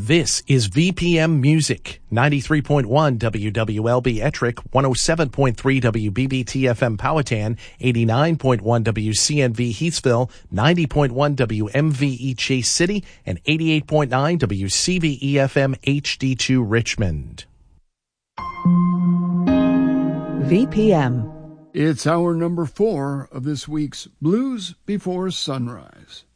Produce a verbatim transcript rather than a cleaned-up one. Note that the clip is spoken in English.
This is V P M Music, ninety-three point one W W L B Ettrick, one oh seven point three W B B T F M Powhatan, eighty-nine point one W C N V Heathsville, ninety point one W M V E Chase City, and eighty-eight point nine W C V E F M H D two Richmond. V P M. It's hour number four of this week's Blues Before Sunrise.